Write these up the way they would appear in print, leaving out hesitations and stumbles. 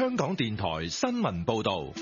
香港電台新聞報道。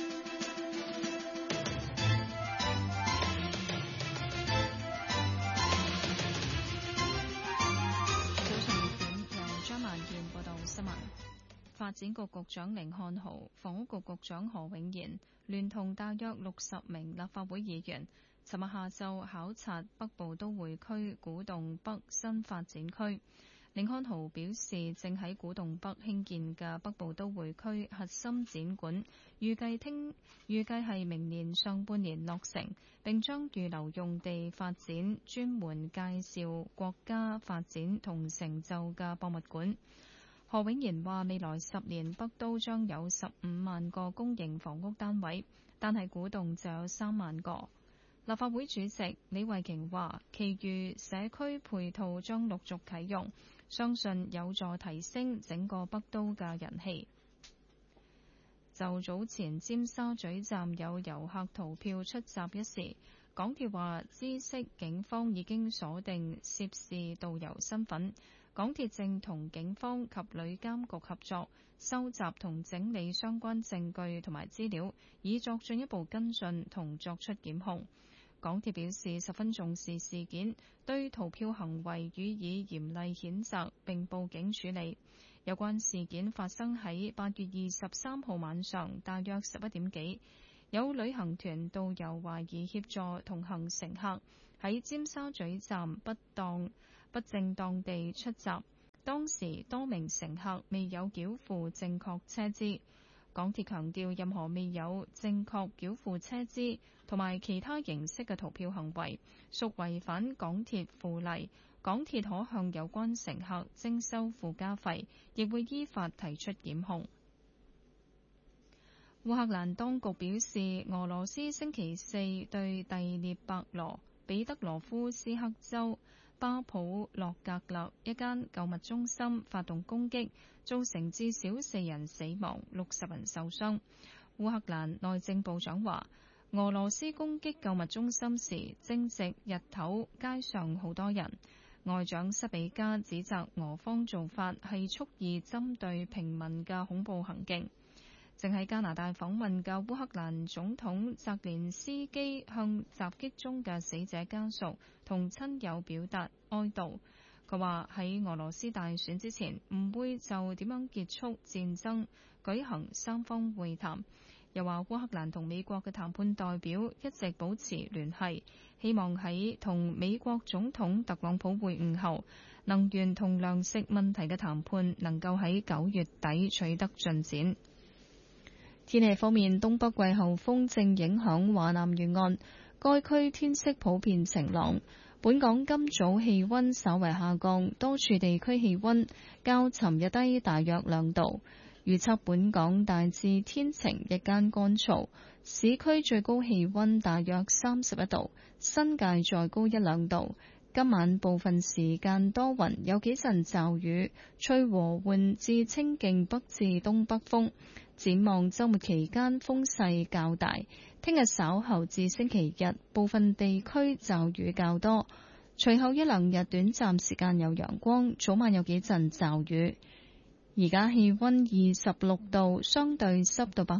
發展局局長甯漢豪、房屋局局長何永賢聯同大約60名立法會議員，尋日下晝考察北部都會區古洞北新發展區。甯漢豪表示，正喺古洞北興建嘅北部都會區核心展館，預計係明年上半年落成，並將預留用地發展專門介紹國家發展同成就嘅博物館。何永賢話：未來10年北都將有15萬個公營房屋單位，但係古洞就有3萬個。立法會主席李慧瓊話：其餘社區配套將陸續啟用，相信有助提升整個北都嘅人氣。就早前尖沙咀站有遊客逃票出閘一事，港鐵話知悉警方已經鎖定涉事導遊身份。港鐵正同警方及旅監局合作，收集同整理相關證據同埋資料，以作進一步跟進同作出檢控。港鐵表示十分重視事件，對逃票行為予以嚴厲譴責，並報警處理。有關事件發生喺8月23號晚上，大約11點幾，有旅行團導遊懷疑協助同行乘客喺尖沙咀站不正當地出閘，當時多名乘客未有繳付正確車資。港鐵強調，任何未有正確繳付車資同埋其他形式嘅逃票行為，屬違反港鐵附例。港鐵可向有關乘客徵收附加費，亦會依法提出檢控。烏克蘭當局表示，俄羅斯星期四對第聶伯羅彼得羅夫斯克州巴普洛格勒一間購物中心發動攻擊，造成至少4人死亡、60人受傷。烏克蘭內政部長話，俄羅斯攻擊購物中心時正值日頭，街上好多人。外長塞比加指責俄方做法係蓄意針對平民嘅恐怖行徑。正喺加拿大訪問嘅烏克蘭總統澤連斯基向襲擊中嘅死者家屬同親友表達哀悼。佢話喺俄羅斯大選之前唔會就點樣結束戰爭舉行三方會談。又話烏克蘭同美國嘅談判代表一直保持聯繫，希望喺同美國總統特朗普會晤後，能源同糧食問題嘅談判能夠喺9月底取得進展。天氣方面，東北季候風正影響華南沿岸，該區天色普遍晴朗。本港今早氣溫稍為下降，多處地區氣溫較尋日低大約2度。預測本港大致天晴，日間乾燥，市區最高氣溫大約31度，新界再高1-2度。今晚部分時間多雲，有幾陣驟雨，吹和緩至清勁北至東北風。展望週末期間風勢較大，聽日稍後至星期日部分地區驟雨較多，隨後1-2日短暫時間有陽光，早晚有幾陣驟雨。而家氣溫26度，相對濕度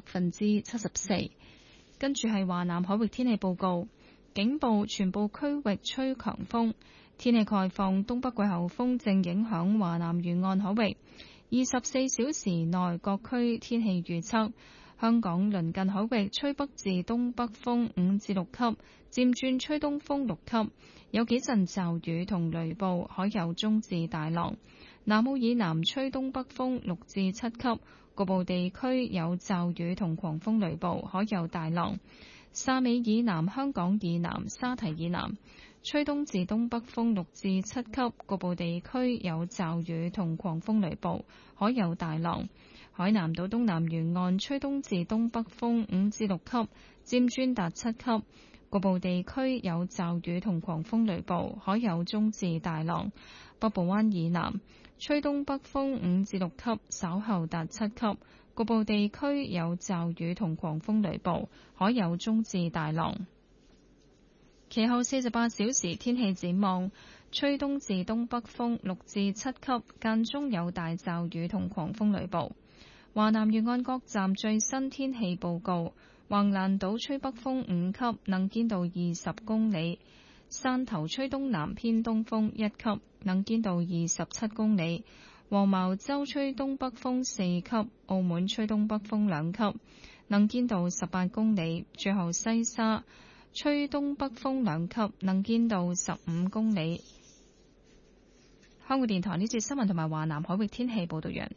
74%。跟住係華南海域天氣報告。警報，全部區域吹強風，天氣概況，東北季候風正影響華南沿岸海域。24小時內各區天氣預測，香港鄰近海域吹北至東北風5至6級，漸轉吹東風6級，有幾陣驟雨同雷暴，海有中至大浪。南澳以南吹東北風6至7級，局部地區有驟雨同狂風雷暴，海有大浪。汕尾以南、香港以南、沙堤以南吹東至東北風6至7級，局部地區有驟雨同狂風雷暴，海有大浪。海南島東南沿岸吹東至東北風5至6級，漸轉達7級，局部地區有驟雨同狂風雷暴，海有中至大浪。北部灣以南吹東北風5至6級，稍後達7級，局部地區有驟雨同狂風雷暴，海有中至大浪。其後48小時天氣展望，吹東至東北風6至7級，間中有大驟雨同狂風雷暴。 華南沿岸各站最新天氣報告：橫瀾島吹北風5級，能見度20公里；汕頭吹東南偏東風1級，能見度27公里；黃茅洲吹東北風4級，澳門吹東北風2級，能見度18公里；最後西沙吹東北風2級，能見度15公里。香港電台呢節新聞同埋華南海域天氣報道完。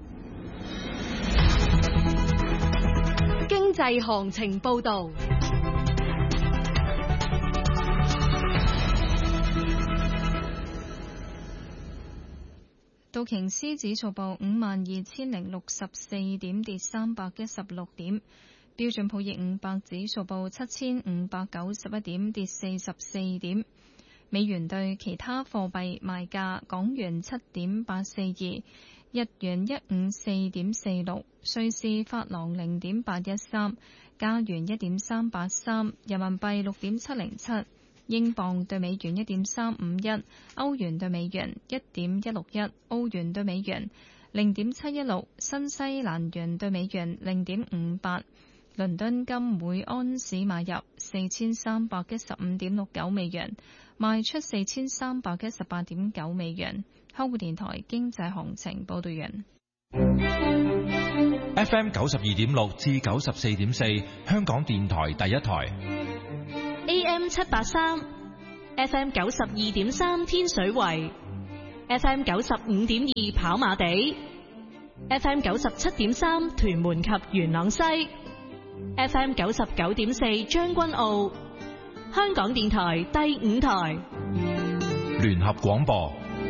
經濟行情報道。 道瓊斯指數報52,064點，跌316點。標準普爾500指數報7,591點，跌44點。美元對其他貨幣賣價：港元7.842，日元154.46，瑞士法郎0.813，加元1.383，人民幣6.707，英鎊對美元1.351，歐元對美元1.161，澳元對美元0.716，新西蘭元對美元0.58。倫敦金每安士買入4,315.69美元，賣出4,318.9美元。香港電台經濟行情報道完。 FM 92.6至94.4，香港電台第一台。 AM 783 ，FM 92.3天水圍，FM 95.2跑馬地，FM 97.3屯門及元朗西，FM 99.4將軍澳。香港電台第5台聯合廣播。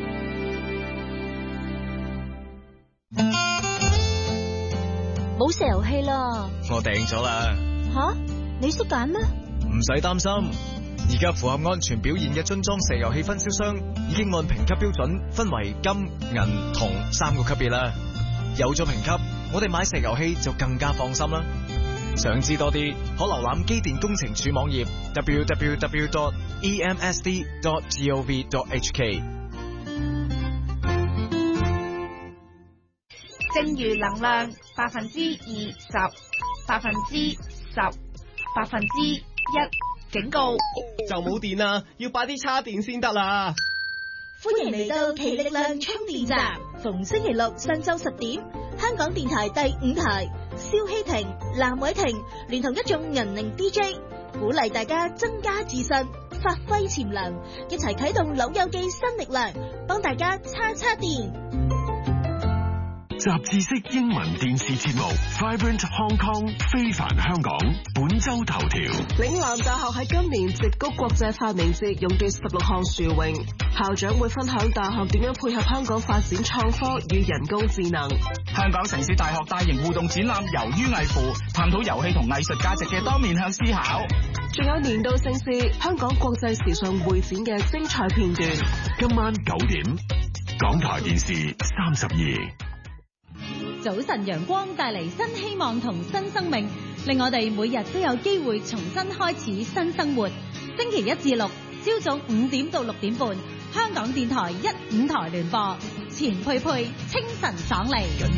冇石油氣啦， 我訂咗啦。 吓？你識揀咩？ 唔使擔心，而家符合安全表現嘅樽裝石油氣分銷商已經按評級標準分為金、銀、銅3個級別啦。有咗評級，我哋買石油氣就更加放心啦。想知多啲，可瀏覽機電工程署網頁 www.emsd.gov.hk。 正如能量20%、10%、1%，警告就冇電啦，要快啲叉電先得啦。 歡迎嚟到奇力量充電站，逢星期六上晝10點，香港電台第5台，蕭希婷、藍偉婷聯同一眾銀齡 DJ， 鼓勵大家增加自信，發揮潛能，一齊啟動老友記新力量，幫大家叉電。 雜誌式英文電視節目 Vibrant Hong Kong 非凡香港本周頭條。 嶺南大學喺今年矽谷國際發明節勇奪16項殊榮，校長會分享大學點樣配合香港發展創科與人工智能。 香港城市大學大型互動展覽由於藝乎，探討遊戲同藝術價值嘅多面向思考。 仲有年度盛事香港國際時尚會展嘅精彩片段。 今晚9點，港台電視32。 早晨陽光帶嚟新希望同新生命，令我哋每日都有機會重新開始新生活。星期1至6，朝早5點到6點半，香港電台1、5台聯播，錢佩佩清晨爽利。